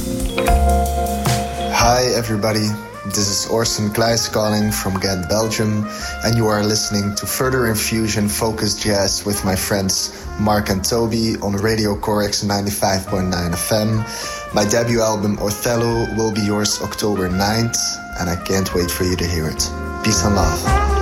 Hi everybody, this is Orson Kleijs calling from Ghent, Belgium, and you are listening to Further Infusion Focus Jazz with my friends Mark and Toby on Radio Corex 95.9 FM. My debut album Othello will be yours October 9th, and I can't wait for you to hear it. Peace and love.